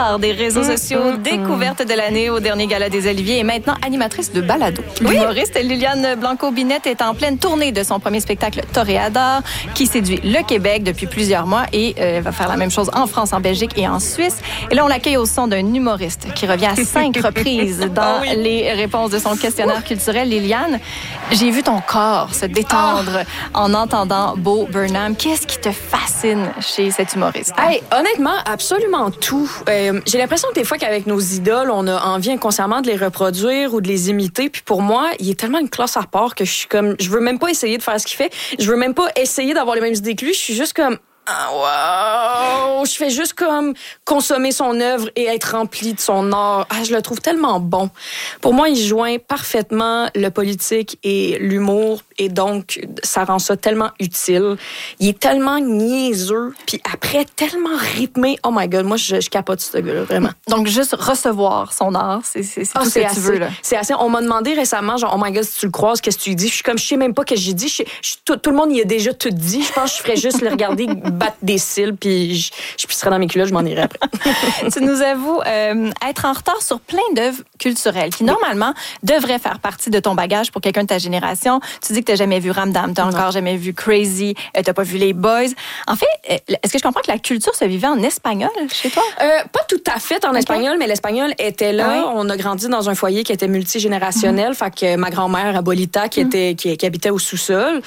star des réseaux sociaux, découverte de l'année au dernier Gala des Oliviers et maintenant animatrice de balado. L'humoriste Liliane Blanco-Binette est en pleine tournée de son premier spectacle Toréador qui séduit le Québec depuis plusieurs mois et va faire la même chose en France, en Belgique et en Suisse. Et là, on l'accueille au son d'un humoriste qui revient à 5 reprises dans les réponses de son questionnaire culturel. Liliane, j'ai vu ton corps se détendre en entendant Bo Burnham. Qu'est-ce qui te fascine chez cet humoriste? Hey, honnêtement, absolument tout. J'ai l'impression que des fois qu'avec nos idoles, on a envie inconsciemment de les reproduire ou de les imiter. Puis pour moi, il est tellement une classe à part que je suis comme, je veux même pas essayer de faire ce qu'il fait. Je veux même pas essayer d'avoir les mêmes idées que lui. Je suis juste comme, wow! Je fais juste comme consommer son œuvre et être rempli de son art. Je le trouve tellement bon. Pour moi, il joint parfaitement le politique et l'humour et donc ça rend ça tellement utile. Il est tellement niaiseux puis après tellement rythmé. Oh my God, moi je capote ce gars-là, vraiment. Donc juste recevoir son art, c'est tout ce que tu veux là. C'est assez. On m'a demandé récemment genre oh my God, si tu le croises, qu'est-ce que tu lui dis? Je suis comme je sais même pas ce que j'ai dit. Tout le monde y a déjà tout dit. Je pense que je ferais juste le regarder battre des cils puis je pisserais dans mes culottes, je m'en irais après. Tu nous avoues être en retard sur plein d'œuvres culturelles qui normalement devraient faire partie de ton bagage pour quelqu'un de ta génération. Tu dis que t'as jamais vu Ramdam, t'as encore jamais vu Crazy, t'as pas vu les Boys. En fait, est-ce que je comprends que la culture se vivait en espagnol chez toi? Pas tout à fait en espagnol, mais l'espagnol était là. Oui. On a grandi dans un foyer qui était multigénérationnel. Fait que ma grand-mère, Abolita, qui habitait au sous-sol.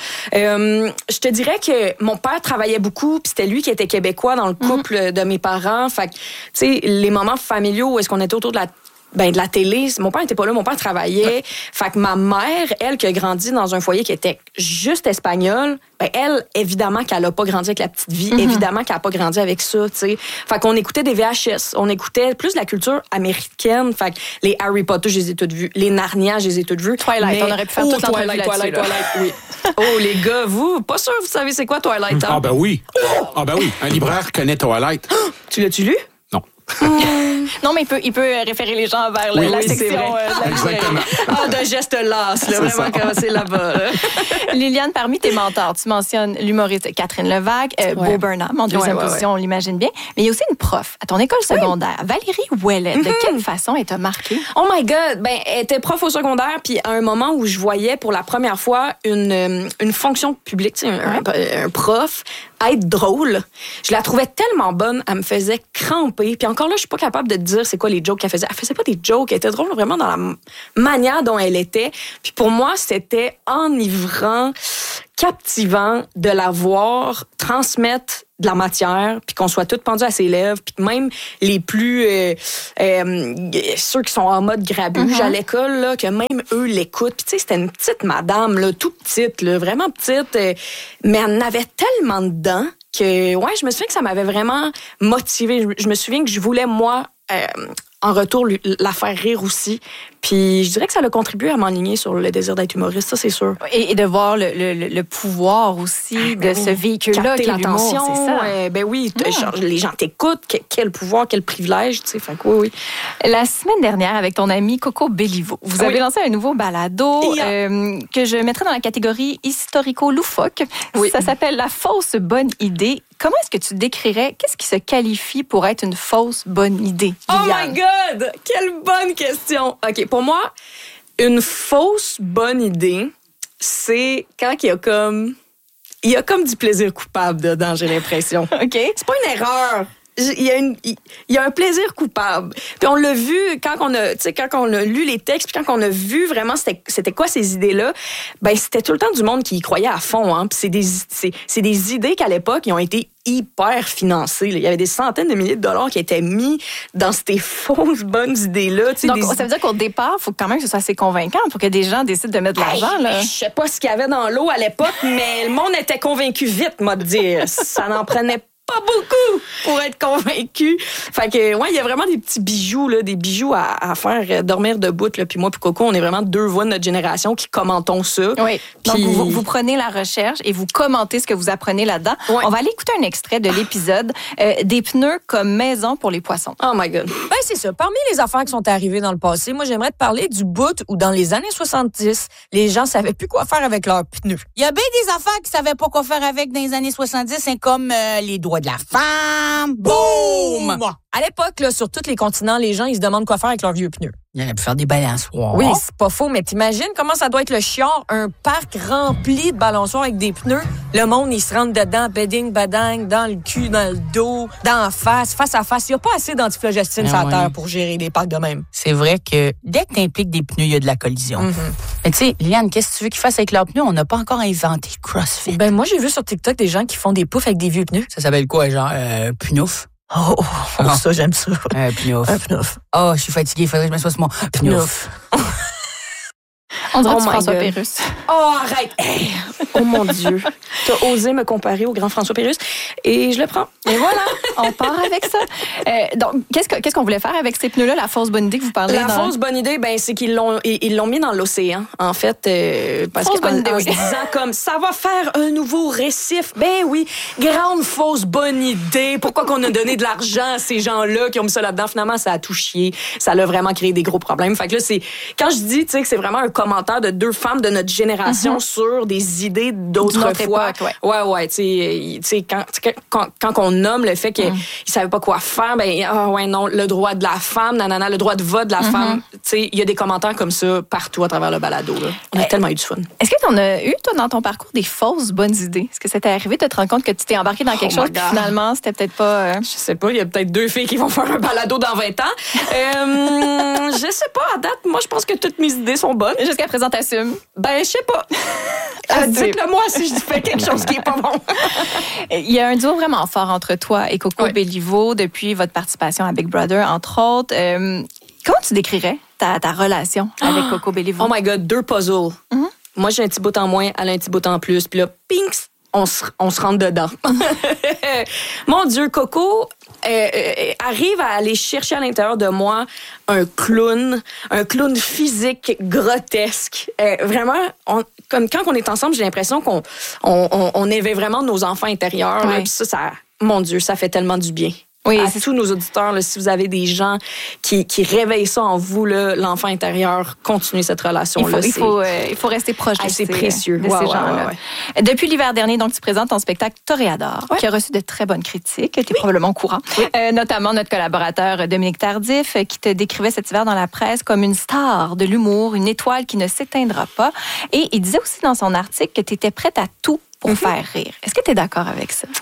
Je te dirais que mon père travaillait beaucoup, puis c'était lui qui était québécois dans le couple de mes parents. Fait que, tu sais, les moments familiaux où est-ce qu'on était autour de la télé, mon père n'était pas là, mon père travaillait. Fait que ma mère, elle, qui a grandi dans un foyer qui était juste espagnol, elle, évidemment qu'elle a pas grandi avec la petite vie, évidemment qu'elle a pas grandi avec ça, tu sais. Fait qu'on écoutait des VHS, on écoutait plus de la culture américaine. Fait que les Harry Potter, je les ai toutes vues, les Narnia, je les ai toutes vues. Twilight, on aurait pu faire toute l'entrevue là-dessus. Twilight, oui. Oh, les gars, vous, pas sûr vous savez c'est quoi Twilight, hein? Ah ben oui, un libraire connaît Twilight. Tu l'as-tu lu? Non. Non, mais il peut référer les gens vers la section. Exactement. De gestes lasses, là, vraiment commencer là-bas. Là. Liliane, parmi tes mentors, tu mentionnes l'humoriste Catherine Levac, Bo Burnham, en deuxième position, on l'imagine bien. Mais il y a aussi une prof à ton école secondaire, Valérie Ouellet. De quelle façon elle t'a marquée? Oh my God! Elle était prof au secondaire, puis à un moment où je voyais pour la première fois une fonction publique, un prof, être drôle. Je la trouvais tellement bonne, elle me faisait cramper. Puis encore là, je suis pas capable de te dire c'est quoi les jokes qu'elle faisait. Elle faisait pas des jokes, elle était drôle vraiment dans la manière dont elle était. Puis pour moi, c'était enivrant, captivant de la voir transmettre de la matière, puis qu'on soit toutes pendues à ses lèvres, puis même les plus ceux qui sont en mode grabuge à l'école, là, que même eux l'écoutent. Puis tu sais, c'était une petite madame, là, toute petite, là, vraiment petite, mais elle en avait tellement dedans que, je me souviens que ça m'avait vraiment motivée. Je me souviens que je voulais, moi, en retour, la faire rire aussi. Puis je dirais que ça a contribué à m'enligner sur le désir d'être humoriste, ça c'est sûr. Et de voir le pouvoir aussi de ce véhicule-là, capter l'attention, c'est ça. Les gens t'écoutent, quel pouvoir, quel privilège, tu sais. Fait que oui. La semaine dernière, avec ton ami Coco Bellivo, vous avez lancé un nouveau balado que je mettrais dans la catégorie historico-loufoque. Oui. Ça s'appelle La fausse bonne idée. Comment est-ce que tu décrirais, qu'est-ce qui se qualifie pour être une fausse bonne idée, Liliane? Oh my God! Quelle bonne question! OK, pour moi, une fausse bonne idée, c'est quand il y a comme du plaisir coupable dedans, j'ai l'impression. OK. C'est pas une erreur. Il y a un plaisir coupable. Puis on l'a vu quand on a lu les textes, puis quand on a vu vraiment c'était quoi ces idées-là, c'était tout le temps du monde qui y croyait à fond, hein. Puis c'est des idées qu'à l'époque, ils ont été hyper financées, là. Il y avait des centaines de milliers de dollars qui étaient mis dans ces fausses bonnes idées-là. Donc, ça veut dire qu'au départ, il faut quand même que ce soit assez convaiquant pour que des gens décident de mettre de l'argent, là. Je sais pas ce qu'il y avait dans l'eau à l'époque, mais le monde était convaincu vite, moi, de dire. Ça n'en prenait pas beaucoup pour être convaincu. Fait que, il y a vraiment des petits bijoux, là, des bijoux à faire dormir debout, là. Puis moi, puis Coco, on est vraiment deux voix de notre génération qui commentons ça. Oui. Donc, vous prenez la recherche et vous commentez ce que vous apprenez là-dedans. Ouais. On va aller écouter un extrait de l'épisode des pneus comme maison pour les poissons. Oh my God. C'est ça. Parmi les affaires qui sont arrivées dans le passé, moi, j'aimerais te parler du bout où, dans les années 70, les gens savaient plus quoi faire avec leurs pneus. Il y a bien des affaires qu'ils savaient pas quoi faire avec dans les années 70, c'est comme les douanes. droits de la femme. Boum! À l'époque, là, sur tous les continents, les gens, ils se demandent quoi faire avec leurs vieux pneus. Il aurait pu faire des balançoires. Oui, c'est pas faux, mais t'imagines comment ça doit être le chiard, un parc rempli de balançoires avec des pneus. Le monde, il se rentre dedans, bedding, badang, dans le cul, dans le dos, dans la face à face. Il n'y a pas assez d'antiflogestine sur la terre pour gérer des parcs de même. C'est vrai que dès que t'impliques des pneus, il y a de la collision. Mais tu sais, Liane, qu'est-ce que tu veux qu'ils fassent avec leurs pneus? On n'a pas encore inventé CrossFit. Ben, moi, j'ai vu sur TikTok des gens qui font des poufs avec des vieux pneus. Ça s'appelle quoi, genre, pnouf? Ça, j'aime ça. Pnouf. Un pnouf. Oh, je suis fatiguée, il faudrait que je me sois sur mon pnouf. On dirait Oh du my François God. Pérusse. Oh, arrête! Hey! Oh mon Dieu. T'as osé me comparer au grand François Pérusse et je le prends. Et voilà, on part avec ça. Donc, qu'est-ce qu'on voulait faire avec ces pneus-là, la fausse bonne idée que vous parlez? La fausse bonne idée, ben, c'est qu'ils l'ont mis dans l'océan, en fait. Parce Fausse que, bonne idée, en oui. se disant comme, ça va faire un nouveau récif. Ben oui, grande fausse bonne idée. Pourquoi qu'on a donné de l'argent à ces gens-là qui ont mis ça là-dedans? Finalement, ça a tout chié. Ça l'a vraiment créé des gros problèmes. Fait que là, quand je dis, tu sais, que c'est vraiment un commentaire de deux femmes de notre génération sur des idées d'autrefois. Ouais, tu sais, quand on nomme le fait qu'ils savaient pas quoi faire, ben, non, le droit de la femme, nanana, le droit de vote de la femme, tu sais, il y a des commentaires comme ça partout à travers le balado, là. On a tellement eu du fun. Est-ce que tu en as eu, toi, dans ton parcours, des fausses bonnes idées? Est-ce que ça t'est arrivé de te rendre compte que tu t'es embarqué dans quelque chose, puis finalement, c'était peut-être pas... Je sais pas, il y a peut-être 2 filles qui vont faire un balado dans 20 ans. Je sais pas, à date, moi, je pense que toutes mes idées sont bonnes. Jusqu'à présent, t'assumes. Ben, je sais pas. Dites-le moi si je fais quelque chose qui est pas bon. Il y a un duo vraiment fort entre toi et Coco Bellivo depuis votre participation à Big Brother, entre autres. Comment tu décrirais ta relation avec Coco Bellivo? Oh my God, 2 puzzles. Moi, j'ai un petit bout en moins, elle a un petit bout en plus. Puis là, pinks, on se rentre dedans. Mon Dieu, Coco arrive à aller chercher à l'intérieur de moi un clown physique grotesque. Vraiment, comme quand on est ensemble, j'ai l'impression qu'on éveille vraiment nos enfants intérieurs. Là, puis ça, mon Dieu, ça fait tellement du bien. Oui, à tous nos auditeurs, là, si vous avez des gens qui réveillent ça en vous, là, l'enfant intérieur, continuez cette relation-là. Il faut rester proche de c'est précieux. De ces gens-là. Ouais. Depuis l'hiver dernier, donc, tu présentes ton spectacle Toréador, qui a reçu de très bonnes critiques. Tu es probablement au courant. Oui. Notamment notre collaborateur Dominique Tardif, qui te décrivait cet hiver dans la presse comme une star de l'humour, une étoile qui ne s'éteindra pas. Et il disait aussi dans son article que tu étais prête à tout pour faire rire. Est-ce que tu es d'accord avec ça?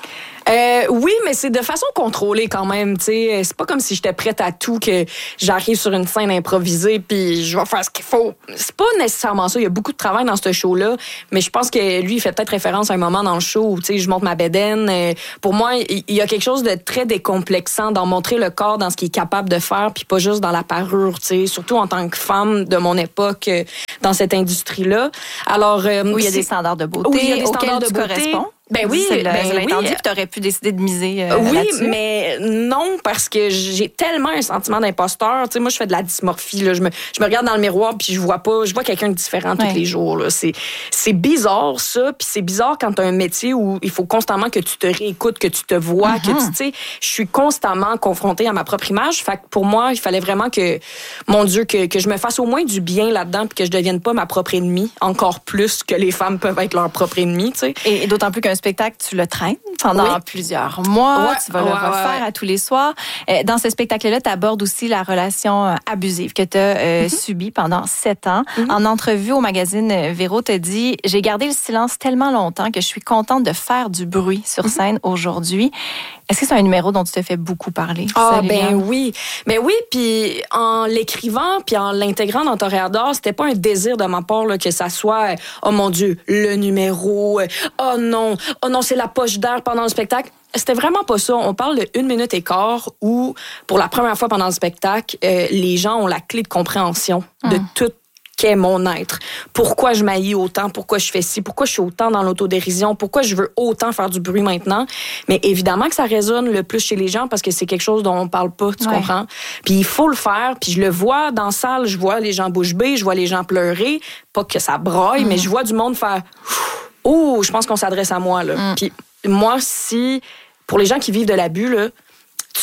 Oui, mais c'est de façon contrôlée quand même. T'sais. C'est pas comme si j'étais prête à tout, que j'arrive sur une scène improvisée puis je vais faire ce qu'il faut. C'est pas nécessairement ça. Il y a beaucoup de travail dans ce show-là, mais je pense que lui, il fait peut-être référence à un moment dans le show où je monte ma bédaine. Pour moi, il y a quelque chose de très décomplexant dans montrer le corps dans ce qu'il est capable de faire puis pas juste dans la parure. Surtout en tant que femme de mon époque dans cette industrie-là. Alors, où il y a des standards de beauté il y a des standards de beauté. Correspond. Ben oui, c'est l'intendu, puis t'aurais pu décider de miser là-dessus. Mais non, parce que j'ai tellement un sentiment d'imposteur. Tu sais, moi, je fais de la dysmorphie. Là. Je me regarde dans le miroir, puis je vois quelqu'un de différent tous les jours. Là. C'est bizarre, ça. Puis c'est bizarre quand t'as un métier où il faut constamment que tu te réécoutes, que tu te vois, que tu sais, je suis constamment confrontée à ma propre image. Fait que pour moi, il fallait vraiment que, mon Dieu, que je me fasse au moins du bien là-dedans, puis que je devienne pas ma propre ennemie, encore plus que les femmes peuvent être leur propre ennemie, tu sais. Et d'autant plus qu'un spectacle, tu le traînes pendant plusieurs mois. Tu vas le refaire à tous les soirs. Dans ce spectacle-là, tu abordes aussi la relation abusive que tu as subie pendant 7 ans. En entrevue au magazine Véro, tu as dit « J'ai gardé le silence tellement longtemps que je suis contente de faire du bruit sur scène aujourd'hui. » Est-ce que c'est un numéro dont tu te fais beaucoup parler? Ben oui. Ben oui, puis en l'écrivant, puis en l'intégrant dans Toréador, c'était pas un désir de ma part là, que ça soit « Oh mon Dieu, le numéro! Oh non, c'est la poche d'air pendant le spectacle. » C'était vraiment pas ça. On parle de 1 minute et quart où, pour la première fois pendant le spectacle, les gens ont la clé de compréhension de tout qu'est mon être. Pourquoi je m'haïs autant? Pourquoi je fais ci? Pourquoi je suis autant dans l'autodérision? Pourquoi je veux autant faire du bruit maintenant? Mais évidemment que ça résonne le plus chez les gens parce que c'est quelque chose dont on parle pas, tu comprends? Puis il faut le faire. Puis je le vois dans la salle, je vois les gens bouche bée, je vois les gens pleurer. Pas que ça broille, mais je vois du monde faire « Oh, je pense qu'on s'adresse à moi. » là. Puis moi, pour les gens qui vivent de l'abus, là, tu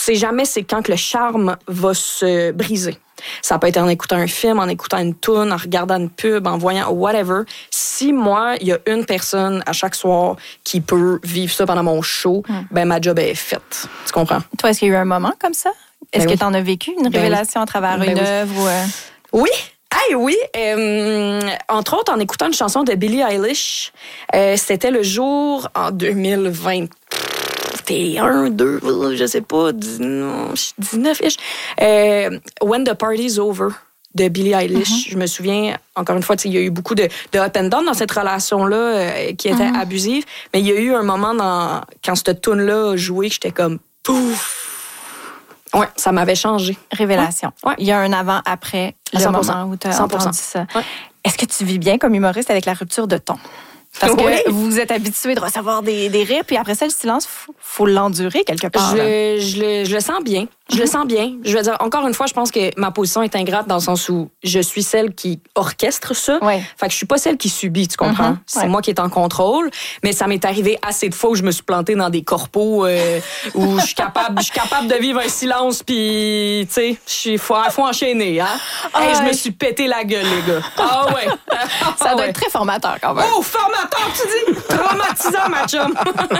sais jamais c'est quand que le charme va se briser. Ça peut être en écoutant un film, en écoutant une toune, en regardant une pub, en voyant whatever. Si moi, il y a une personne à chaque soir qui peut vivre ça pendant mon show, ben ma job est faite. Tu comprends? Toi, est-ce qu'il y a eu un moment comme ça? Est-ce que tu en as vécu une révélation à travers une œuvre? Oui. Hey, oui. Entre autres, en écoutant une chanson de Billie Eilish, c'était le jour en 2020. C'était 1, 2, je sais pas, 19-ish. When the Party's Over de Billie Eilish. Je me souviens, encore une fois, il y a eu beaucoup de up and down dans cette relation-là qui était abusive. Mais il y a eu un moment quand cette tune-là a joué que j'étais comme pouf! Ouais, ça m'avait changé. Révélation. Ouais. Il y a un avant-après le 100%. moment où tu as entendu ça. Ouais. Est-ce que tu vis bien comme humoriste avec la rupture de ton? Parce que vous êtes habitué de recevoir des rires, puis après ça, le silence, faut l'endurer quelque part. Je le sens bien. Je le sens bien. Je veux dire, encore une fois, je pense que ma position est ingrate dans le sens où je suis celle qui orchestre ça. Ouais. Fait que je suis pas celle qui subit, tu comprends? C'est moi qui est en contrôle. Mais ça m'est arrivé assez de fois où je me suis plantée dans des corpos où je suis capable de vivre un silence, puis, tu sais, faut enchaîner, hein? Hey, je me suis pété la gueule, les gars. Ah ouais. Ça doit être très formateur, quand même. Oh, formateur, tu dis? Traumatisant, ma chum.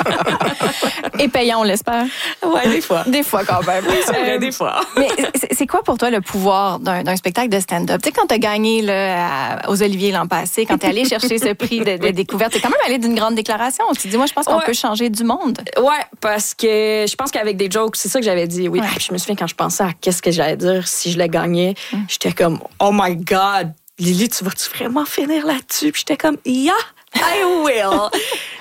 Et payant, on l'espère. Ouais, des fois. Des fois, quand même. Des fois. Mais c'est quoi pour toi le pouvoir d'un spectacle de stand-up? Tu sais, quand t'as gagné là, aux Oliviers l'an passé, quand t'es allé chercher ce prix de découverte, t'es quand même allé d'une grande déclaration. Tu te dis, moi, je pense qu'on peut changer du monde. Ouais, parce que je pense qu'avec des jokes, c'est ça que j'avais dit. Oui, je me souviens quand je pensais à qu'est-ce que j'allais dire si je l'ai gagné, j'étais comme, oh my God, Lily, tu vas-tu vraiment finir là-dessus? Puis j'étais comme, yeah! I will.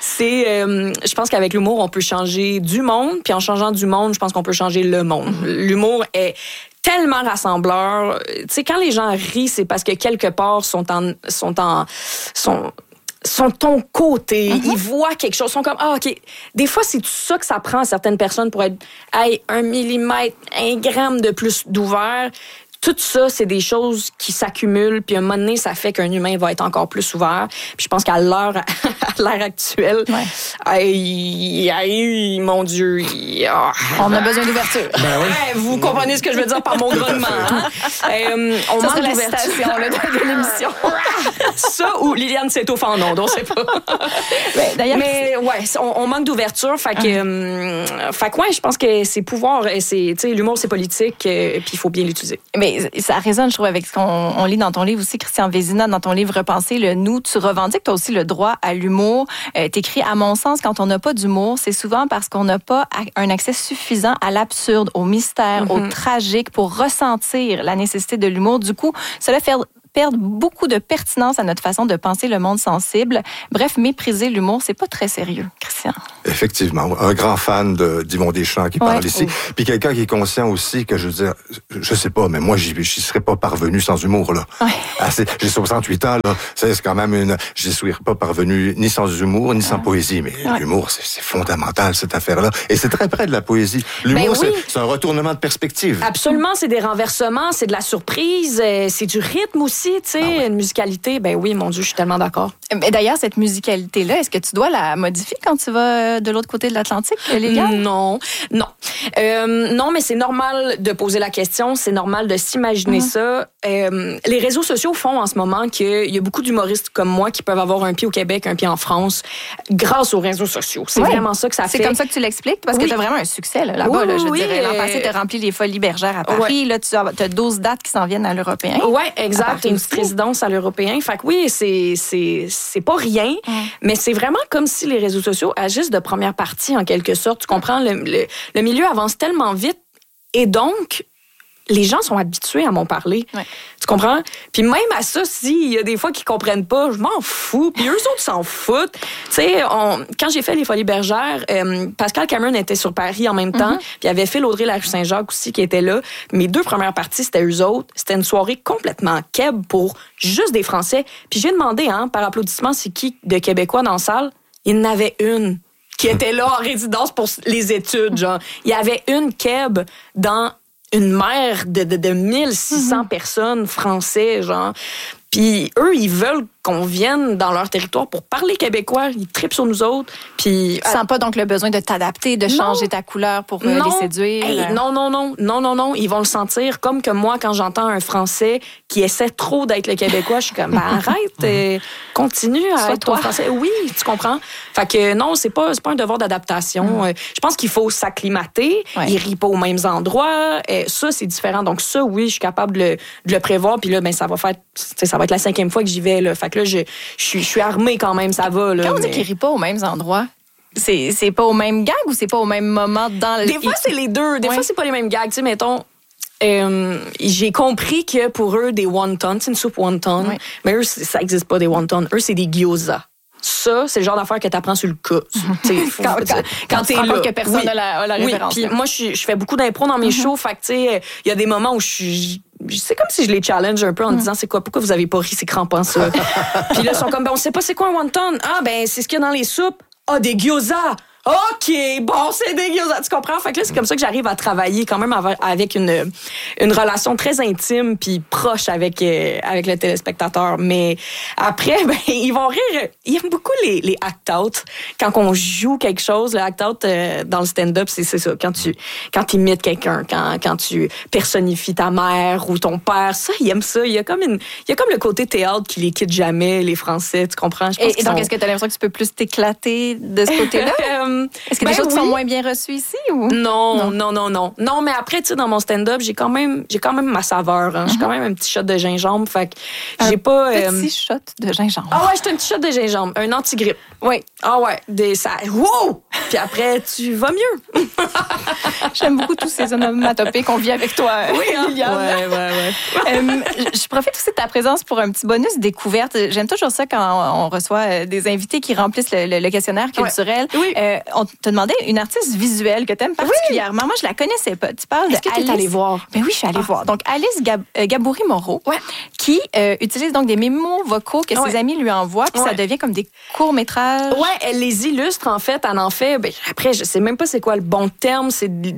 Je pense qu'avec l'humour, on peut changer du monde, puis en changeant du monde, je pense qu'on peut changer le monde. L'humour est tellement rassembleur. Tu sais, quand les gens rient, c'est parce que quelque part sont ton côté, ils voient quelque chose, sont comme OK. Des fois, c'est tout ça que ça prend à certaines personnes pour être 1 millimètre, 1 gramme de plus d'ouvert. Tout ça, c'est des choses qui s'accumulent, puis à un moment donné, ça fait qu'un humain va être encore plus ouvert. Puis je pense qu'à l'ère actuelle, mon Dieu, on a besoin d'ouverture. Vous comprenez ce que je veux dire par mon grognement. On manque d'ouverture. De l'émission. Ça ou Liliane s'étouffe en ondes, on sait pas. Mais ouais, on manque d'ouverture. Fait que, je pense que c'est pouvoir, l'humour, c'est politique, puis il faut bien l'utiliser. Mais ça résonne, je trouve, avec ce qu'on lit dans ton livre aussi, Christian Vézina, dans ton livre Repenser le nous. Tu revendiques toi aussi le droit à l'humour. T'écris, à mon sens, quand on n'a pas d'humour, c'est souvent parce qu'on n'a pas un accès suffisant à l'absurde, au mystère, au tragique pour ressentir la nécessité de l'humour. Du coup, cela fait perdre beaucoup de pertinence à notre façon de penser le monde sensible. Bref, mépriser l'humour, c'est pas très sérieux, Christian. Effectivement. Un grand fan d'Yvon Deschamps qui parle ici. Puis quelqu'un qui est conscient aussi que, je veux dire, je sais pas, mais moi, j'y serais pas parvenu sans humour, là. J'ai 68 ans, là. C'est quand même j'y serais pas parvenu ni sans humour, ni sans poésie. Mais l'humour, c'est fondamental, cette affaire-là. Et c'est très près de la poésie. L'humour, c'est un retournement de perspective. Absolument. C'est des renversements, c'est de la surprise, c'est du rythme aussi. Tu sais, une musicalité, oui, mon Dieu, je suis tellement d'accord. Mais d'ailleurs, cette musicalité-là, est-ce que tu dois la modifier quand tu vas de l'autre côté de l'Atlantique, Liliane? Non, mais c'est normal de poser la question, c'est normal de s'imaginer ça. Les réseaux sociaux font en ce moment qu'il y a beaucoup d'humoristes comme moi qui peuvent avoir un pied au Québec, un pied en France, grâce aux réseaux sociaux. C'est vraiment ça que ça fait. C'est comme ça que tu l'expliques, parce que tu as vraiment un succès là-bas. Je dirais, l'an passé, tu as rempli les Folies Bergères à Paris. Là, tu as 12 dates qui s'en viennent à l'Européen. Oui, exact. Une petite résidence à l'Européen. Fait que oui, c'est pas rien, mais c'est vraiment comme si les réseaux sociaux agissent de première partie, en quelque sorte. Tu comprends? Le milieu avance tellement vite et donc, les gens sont habitués à m'en parler. Tu comprends? Puis même à ça, s'il y a des fois qu'ils comprennent pas, je m'en fous. Puis eux autres s'en foutent. Tu sais, quand j'ai fait les Folies Bergères, Pascal Cameron était sur Paris en même temps. Puis il y avait Phil Audrey la rue Saint-Jacques aussi qui était là. Mes 2 premières parties, c'était eux autres. C'était une soirée complètement keb pour juste des Français. Puis j'ai demandé, par applaudissement, c'est qui de Québécois dans la salle? Il y en avait une qui était là en résidence pour les études, genre. Il y avait une keb dans une mer de 1600 personnes français, genre. Puis eux, ils veulent qu'on vienne dans leur territoire pour parler québécois. Ils trippent sur nous autres. Puis, tu sens pas donc le besoin de t'adapter, de changer ta couleur pour les séduire? Hey, non. Ils vont le sentir comme que moi, quand j'entends un Français qui essaie trop d'être le Québécois, je suis comme, arrête, continue à être toi Français. Oui, tu comprends? Fait que non, c'est pas un devoir d'adaptation. Je pense qu'il faut s'acclimater. Ouais. Ils rient pas aux mêmes endroits. Ça, c'est différent. Donc ça, oui, je suis capable de le prévoir. Puis là, ben, ça va être la 5e fois que j'y vais. Là. Fait que là, je suis armée quand même, ça va. Là, quand on dit qu'ils rient pas aux mêmes endroits, c'est pas au même gag ou c'est pas au même moment dans le... Des fois, c'est les deux. Des fois, c'est pas les mêmes gags. Tu sais, mettons... j'ai compris que pour eux, des wontons, c'est une soupe wonton, mais eux, ça n'existe pas des wontons. Eux, c'est des gyoza. Ça, c'est le genre d'affaire que tu apprends sur le cas. Quand tu te rends compte que personne n'a la référence. Puis moi, je fais beaucoup d'impro dans mes shows. Fait que, tu sais, il y a des moments où c'est comme si je les challenge un peu en disant pourquoi vous avez pas ri, c'est crampant ça. Puis là, ils sont comme, on sait pas c'est quoi un wonton. Ah, ben, c'est ce qu'il y a dans les soupes. Ah, des gyoza. OK, bon, c'est des gyoza. Tu comprends? Fait que là, c'est comme ça que j'arrive à travailler quand même avec une relation très intime puis proche avec le téléspectateur. Mais après, ben, ils vont rire. Ils aiment beaucoup les act-out. Quand on joue quelque chose, le act-out dans le stand-up, c'est ça. Quand tu imites quelqu'un, quand tu personnifies ta mère ou ton père, ça, ils aiment ça. Il y a comme le côté théâtre qui les quitte jamais, les Français. Tu comprends? Je pense et donc, est-ce que tu as l'impression que tu peux plus t'éclater de ce côté-là? Est-ce que des choses sont moins bien reçues ici? Ou? Non. Non, mais après, tu sais, dans mon stand-up, j'ai quand même ma saveur. Hein. J'ai quand même un petit shot de gingembre. Fait que j'ai pas... petit shot de gingembre. Ah ouais, j'ai un petit shot de gingembre. Un anti-grippe. Oui. Ah ouais. Wow! Puis après, tu vas mieux. J'aime beaucoup tous ces onomatopées qu'on vit avec toi, Liliane. Ouais. Je profite aussi de ta présence pour un petit bonus découverte. J'aime toujours ça quand on reçoit des invités qui remplissent le questionnaire culturel. Oui. On te demandait une artiste visuelle que tu aimes particulièrement. Moi, je la connaissais pas. Tu parles Est-ce que tu es allée voir? Ben oui, je suis allée voir. Donc, Alice Gaboury-Moreau, qui utilise donc des mémos vocaux que ses amis lui envoient, puis ça devient comme des courts-métrages. Ouais, elle les illustre, en fait. Elle en fait... Ben, après, je sais même pas c'est quoi le bon terme. C'est du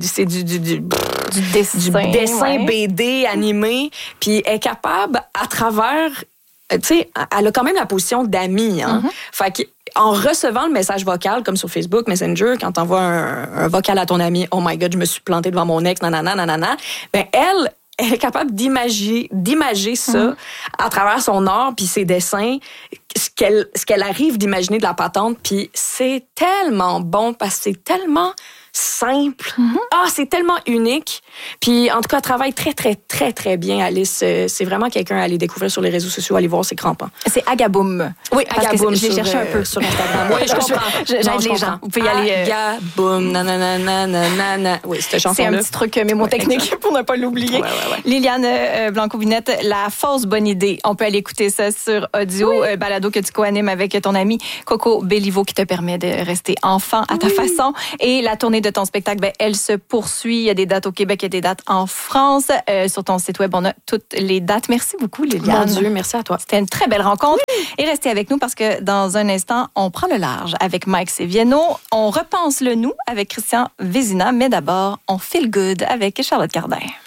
dessin BD animé. Puis elle est capable, à travers... Tu sais, elle a quand même la position d'amie. Hein? Fait que en recevant le message vocal, comme sur Facebook, Messenger, quand t'envoies un vocal à ton ami, « Oh my God, je me suis plantée devant mon ex, nanana », ben elle est capable d'imager ça à travers son art puis ses dessins, ce qu'elle arrive d'imaginer de la patente, puis c'est tellement bon parce que c'est tellement simple. C'est tellement unique. Puis, en tout cas, elle travaille très, très, très, très bien, Alice. C'est vraiment quelqu'un à aller découvrir sur les réseaux sociaux, aller voir, c'est crampant. C'est Agaboum. Oui, Agaboum. Je l'ai cherché un peu sur Instagram. Oui, je comprends. J'aide les gens. Vous pouvez y aller. Agaboum, nanana. Oui, cette chanson-là. C'est un petit truc mémotechnique pour ne pas l'oublier. Ouais. Liliane Blanco-Binette, La fausse bonne idée. On peut aller écouter ça sur audio, balado que tu co-animes avec ton ami Coco Béliveau qui te permet de rester enfant à ta façon. Et la tournée de ton spectacle, elle se poursuit. Il y a des dates au Québec, il y a des dates en France. Sur ton site web, on a toutes les dates. Merci beaucoup, Liliane. Mon Dieu, merci à toi. C'était une très belle rencontre. Et restez avec nous parce que dans un instant, on prend le large avec Mike Seviano. On repense le nous avec Christian Vézina. Mais d'abord, on feel good avec Charlotte Cardin.